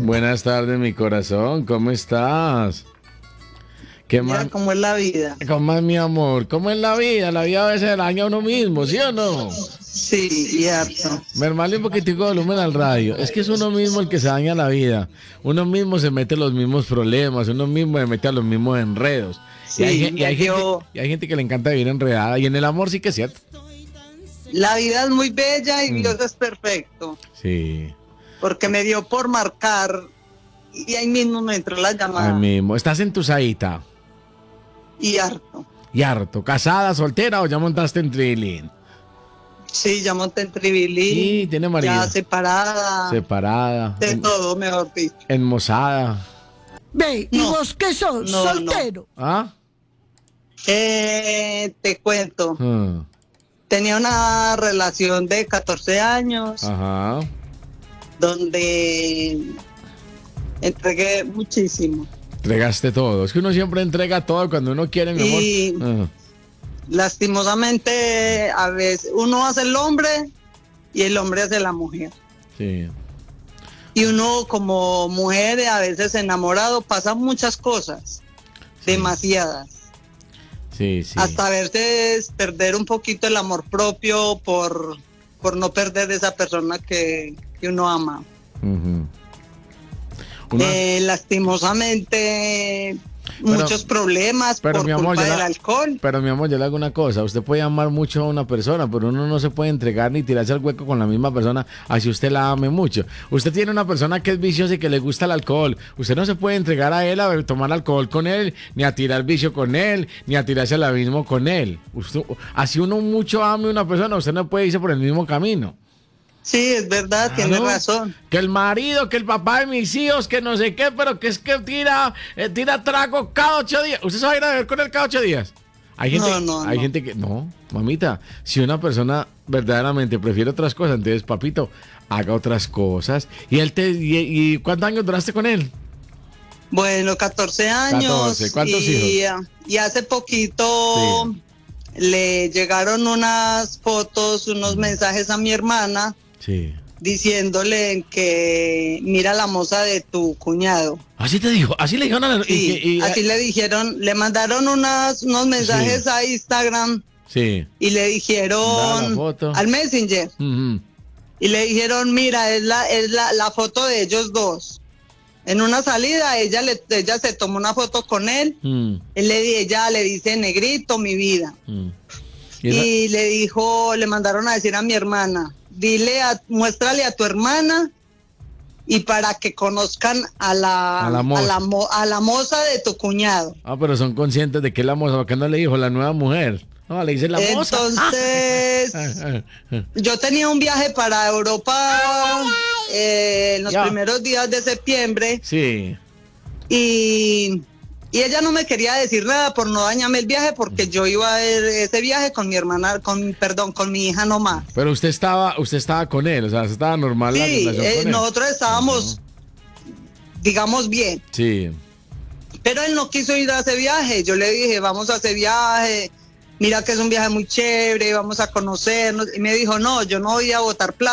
Buenas tardes, mi corazón. ¿Cómo estás? ¿Qué Mira más? cómo es la vida. ¿Cómo es, mi amor? ¿Cómo es la vida? La vida a veces daña a uno mismo, ¿sí o no? Sí, cierto. Mermarle un poquitico de volumen al radio. Es que es uno mismo el que se daña la vida. Uno mismo se mete los mismos problemas. Uno mismo se mete a los mismos enredos. Sí, Y hay gente que le encanta vivir enredada. Y en el amor sí que es cierto. la vida es muy bella y Dios es perfecto. Sí. Porque me dio por marcar y ahí mismo me entró la Ahí llamada. mismo. ¿Estás entusadita? Y harto. Y harto. ¿Casada, soltera o ya montaste en trilín? Sí, ya monté en Tribilín. Sí, tiene marido. Ya separada. Separada. De todo, mejor dicho. Enmozada. Ve, ¿y No, vos qué sos? no, ¿Soltero? ¿Ah? Te cuento. Ah. Tenía una relación de 14 años Ajá. donde entregué muchísimo. Entregaste todo. Es que uno siempre entrega todo cuando uno quiere, mi amor. Y Ah. lastimosamente a veces uno hace el hombre y el hombre hace la mujer. Sí. Y uno como mujer a veces enamorado pasa muchas cosas, demasiadas. Sí, sí. Hasta a veces perder un poquito el amor propio por no perder esa persona que uno ama. Ujú. Lastimosamente muchos problemas pero por mi amor, culpa yo del la- alcohol. Pero mi amor, yo le hago una cosa. Usted puede amar mucho a una persona, pero uno no se puede entregar ni tirarse al hueco con la misma persona así usted la ame mucho. Usted tiene una persona que es viciosa y que le gusta el alcohol. Usted no se puede entregar a él a tomar alcohol con él, ni a tirar vicio con él, ni a tirarse al abismo con él. Así uno mucho ame a una persona, usted no puede irse por el mismo camino. Sí, es verdad, tiene Claro. razón. Que el marido, que el papá de mis hijos, que no sé qué, pero que es que tira trago cada 8 días. ¿Usted se va a ir a beber con él cada 8 días? Hay gente, No. gente que... No, mamita, si una persona verdaderamente prefiere otras cosas, entonces, papito, haga otras cosas. ¿Y cuántos años duraste con él? Bueno, 14 años. 14, ¿cuántos hijos? Y hace poquito le llegaron unas fotos, unos mensajes a mi hermana Sí. diciéndole que mira la moza de tu cuñado. Así te dijo, así le dijeron a la... Sí, así le dijeron, le mandaron unos mensajes a Instagram Sí. y le Da la dijeron foto. al Messenger Ujú. y le dijeron, mira, es la foto de ellos dos. En una salida ella se tomó una foto con él. Mm, Ella le dice negrito, mi vida. mm. Y esa- Y le mandaron a decir a mi hermana, muéstrale a tu hermana y para que conozcan a la moza de tu cuñado. Ah, pero son conscientes de que la moza, ¿por qué no le dijo la nueva mujer? No, le dice la moza. Entonces, yo tenía un viaje para Europa en los primeros días de septiembre Sí. y ella no me quería decir nada por no dañarme el viaje porque yo iba a ver ese viaje con mi hermana, con mi hija nomás. Pero usted estaba con él, o sea, estaba normal la Sí, relación con él. nosotros estábamos, digamos, bien, Sí. pero él no quiso ir a ese viaje. Yo le dije, vamos a ese viaje, mira que es un viaje muy chévere, vamos a conocernos. Y me dijo, no, yo no voy a botar plata.